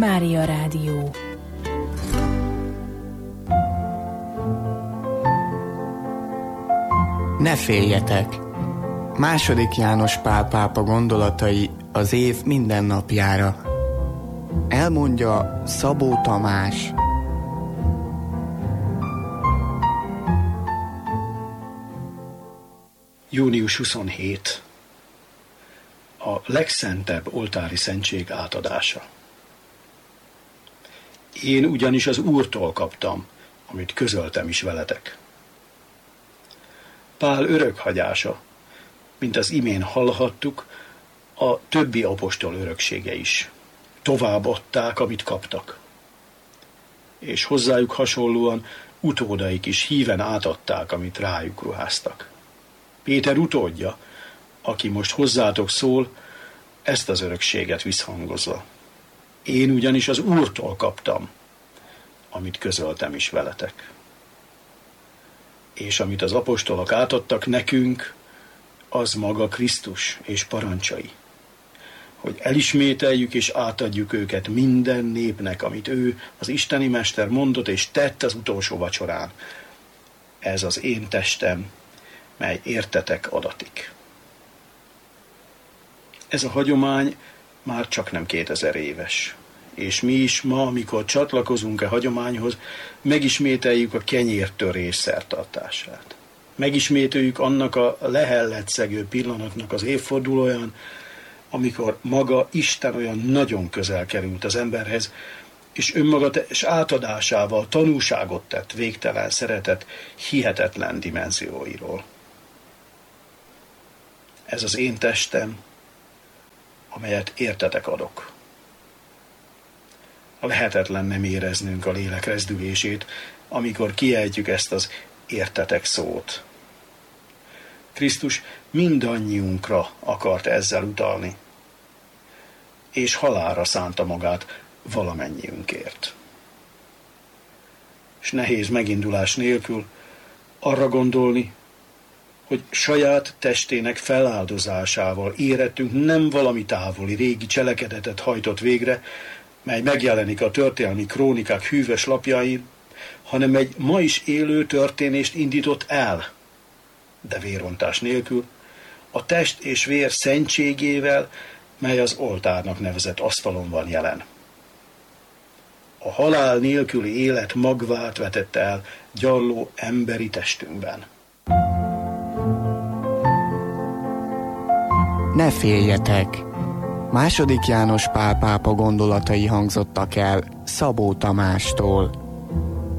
Mária Rádió. Ne féljetek! II. János Pál pápa gondolatai az év minden napjára. Elmondja Szabó Tamás. Június 27. A legszentebb oltári szentség átadása. Én ugyanis az Úrtól kaptam, amit közöltem is veletek. Pál örökhagyása, mint az imén hallhattuk, a többi apostol öröksége is. Továbbadták, amit kaptak. És hozzájuk hasonlóan utódaik is híven átadták, amit rájuk ruháztak. Péter utódja, aki most hozzátok szól, ezt az örökséget visszhangozza. Én ugyanis az Úrtól kaptam, amit közöltem is veletek. És amit az apostolok átadtak nekünk, az maga Krisztus és parancsai, hogy elismételjük és átadjuk őket minden népnek, amit ő, az isteni mester mondott és tett az utolsó vacsorán. Ez az én testem, mely értetek adatik. Ez a hagyomány már csak nem 2000 éves. És mi is ma, amikor csatlakozunk a hagyományhoz, megismételjük a kenyértörés szertartását. Megismételjük annak a lehelletszegő pillanatnak az évfordulóján, amikor maga Isten olyan nagyon közel került az emberhez, és önmaga és átadásával tanúságot tett végtelen szeretet hihetetlen dimenzióiról. Ez az én testem, amelyet értetek adok. Lehetetlen nem éreznünk a lélek rezdülését, amikor kiejtjük ezt az értetek szót. Krisztus mindannyiunkra akart ezzel utalni, és halálra szánta magát valamennyiünkért. És nehéz megindulás nélkül arra gondolni, hogy saját testének feláldozásával érettünk nem valami távoli régi cselekedetet hajtott végre, mely megjelenik a történelmi krónikák hűvös lapjain, hanem egy ma is élő történést indított el, de vérontás nélkül, a test és vér szentségével, mely az oltárnak nevezett asztalon van jelen. A halál nélküli élet magvát vetette el gyarló emberi testünkben. Ne féljetek! II. János Pál pápa gondolatai hangzottak el Szabó Tamástól.